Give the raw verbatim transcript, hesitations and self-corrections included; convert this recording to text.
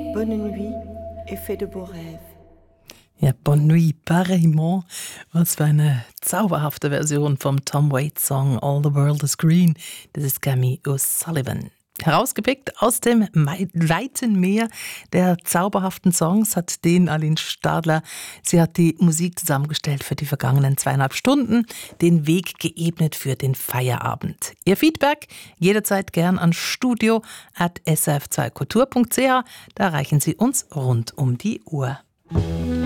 bonne nuit et fais de beaux rêves. Ja, Bonne Nuit, pareillement. Was für eine zauberhafte Version vom Tom Waits Song All the World is Green. Das ist Camille O'Sullivan. Herausgepickt aus dem weiten Meer der zauberhaften Songs hat den Aline Stadler. Sie hat die Musik zusammengestellt für die vergangenen zweieinhalb Stunden, den Weg geebnet für den Feierabend. Ihr Feedback jederzeit gern an studio at s r f zwei kultur punkt c h. Da erreichen Sie uns rund um die Uhr.